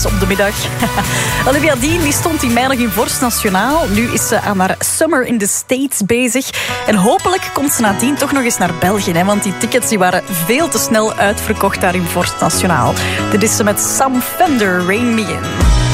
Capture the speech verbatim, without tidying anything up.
op de middag. Olivia Dean die stond in mei nog in Vorst Nationaal. Nu is ze aan haar Summer in the States bezig. En hopelijk komt ze nadien toch nog eens naar België. Hè, want die tickets die waren veel te snel uitverkocht daar in Vorst Nationaal. Dit is ze met Sam Fender, Rain Me In.